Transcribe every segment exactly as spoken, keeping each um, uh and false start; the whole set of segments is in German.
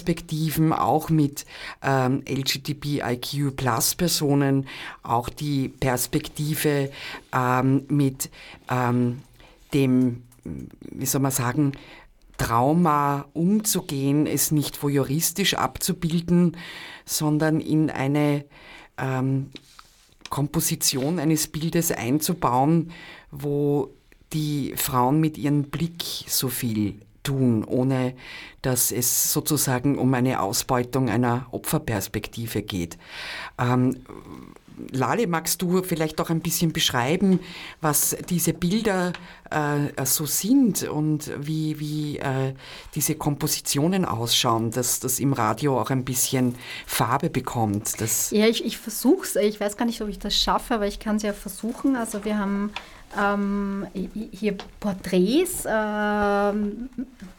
Perspektiven, auch mit ähm, L G B T I Q Plus Personen, auch die Perspektive ähm, mit ähm, dem, wie soll man sagen, Trauma umzugehen, es nicht voyeuristisch abzubilden, sondern in eine ähm, Komposition eines Bildes einzubauen, wo die Frauen mit ihrem Blick so viel tun, ohne dass es sozusagen um eine Ausbeutung einer Opferperspektive geht. Ähm, Lale, magst du vielleicht auch ein bisschen beschreiben, was diese Bilder äh, so sind und wie, wie äh, diese Kompositionen ausschauen, dass das im Radio auch ein bisschen Farbe bekommt? Das ja, ich, ich versuche es. Ich weiß gar nicht, ob ich das schaffe, aber ich kann es ja versuchen. Also wir haben ähm, hier Porträts ähm,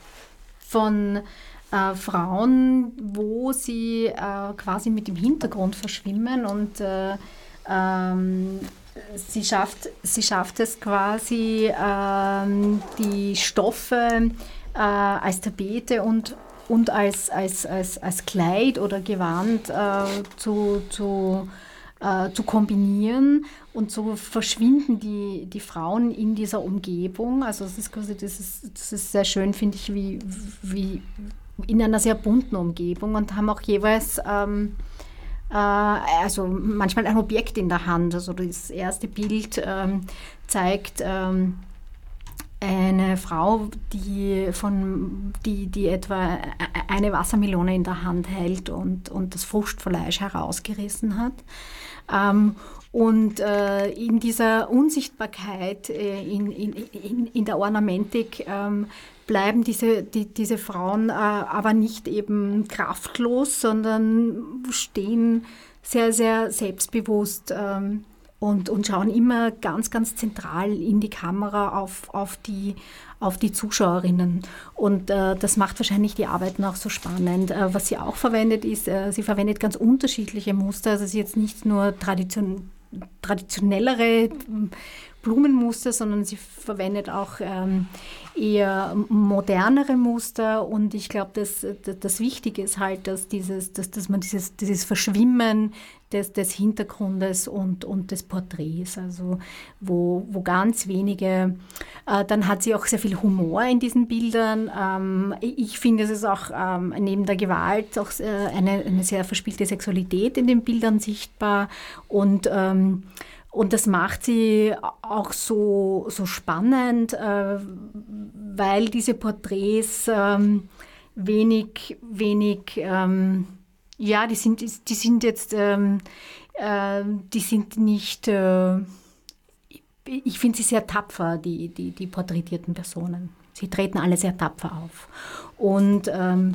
von Äh, Frauen, wo sie äh, quasi mit dem Hintergrund verschwimmen und äh, ähm, sie, schafft, sie schafft es quasi, ähm, die Stoffe äh, als Tapete und, und als, als, als, als Kleid oder Gewand äh, zu, zu, äh, zu kombinieren. Und so verschwinden die, die Frauen in dieser Umgebung. Also das ist quasi, das ist, das ist sehr schön, finde ich, wie, wie in einer sehr bunten Umgebung und haben auch jeweils ähm, äh, also manchmal ein Objekt in der Hand. Also das erste Bild ähm, zeigt ähm, eine Frau, die, von, die, die etwa eine Wassermelone in der Hand hält und, und das Fruchtfleisch herausgerissen hat. Ähm, und äh, in dieser Unsichtbarkeit, äh, in, in, in, in der Ornamentik, ähm, bleiben diese, die, diese Frauen äh, aber nicht eben kraftlos, sondern stehen sehr, sehr selbstbewusst ähm, und, und schauen immer ganz, ganz zentral in die Kamera auf, auf, die, auf die Zuschauerinnen. Und äh, das macht wahrscheinlich die Arbeiten auch so spannend. Äh, was sie auch verwendet, ist, äh, sie verwendet ganz unterschiedliche Muster. Also sie ist jetzt nicht nur tradition, traditionellere Blumenmuster, sondern sie verwendet auch ähm, eher modernere Muster. Und ich glaube, das, das, das Wichtige ist halt, dass, dieses, dass, dass man dieses, dieses Verschwimmen des, des Hintergrundes und, und des Porträts, also wo, wo ganz wenige, äh, dann hat sie auch sehr viel Humor in diesen Bildern. Ähm, ich finde, es ist auch ähm, neben der Gewalt auch äh, eine, eine sehr verspielte Sexualität in den Bildern sichtbar und ähm, Und das macht sie auch so, so spannend, äh, weil diese Porträts ähm, wenig, wenig, ähm, ja, die sind, die sind jetzt, ähm, äh, die sind nicht, äh, ich finde sie sehr tapfer, die, die, die porträtierten Personen. Sie treten alle sehr tapfer auf. Und ähm,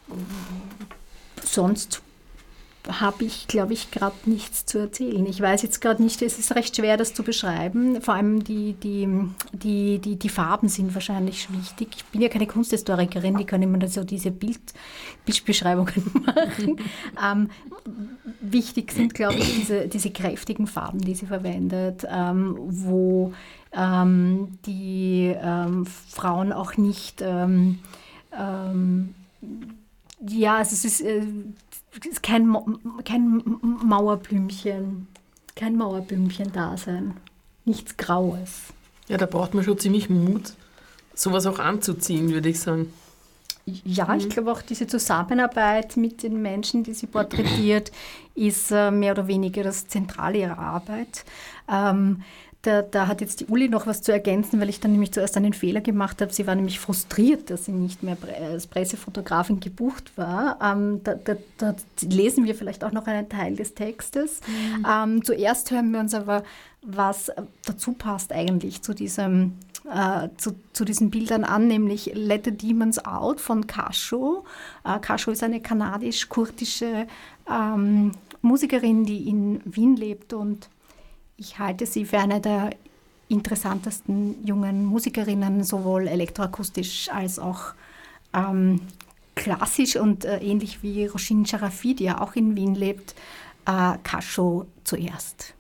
sonst habe ich, glaube ich, gerade nichts zu erzählen. Ich weiß jetzt gerade nicht, es ist recht schwer, das zu beschreiben. Vor allem die, die, die, die, die Farben sind wahrscheinlich wichtig. Ich bin ja keine Kunsthistorikerin, die kann immer so diese Bild, Bildbeschreibungen machen. ähm, wichtig sind, glaube ich, diese, diese kräftigen Farben, die sie verwendet, ähm, wo ähm, die ähm, Frauen auch nicht ähm, ähm, ja, also es ist äh, Kein, kein Mauerblümchen, kein Mauerblümchen-Dasein, nichts Graues. Ja, da braucht man schon ziemlich Mut, sowas auch anzuziehen, würde ich sagen. Ja, mhm. Ich glaube auch diese Zusammenarbeit mit den Menschen, die sie porträtiert, ist äh, mehr oder weniger das Zentrale ihrer Arbeit. Ähm, Da, da hat jetzt die Uli noch was zu ergänzen, weil ich dann nämlich zuerst einen Fehler gemacht habe. Sie war nämlich frustriert, dass sie nicht mehr als Pressefotografin gebucht war. Ähm, da, da, da lesen wir vielleicht auch noch einen Teil des Textes. Mhm. Ähm, zuerst hören wir uns aber, was dazu passt eigentlich zu, diesem, äh, zu, zu diesen Bildern an, nämlich Let the Demons Out von Kasho. Äh, Kasho ist eine kanadisch-kurdische ähm, Musikerin, die in Wien lebt, und ich halte sie für eine der interessantesten jungen Musikerinnen, sowohl elektroakustisch als auch ähm, klassisch, und äh, ähnlich wie Roshin Sharafi, die ja auch in Wien lebt, äh, Kasho zuerst.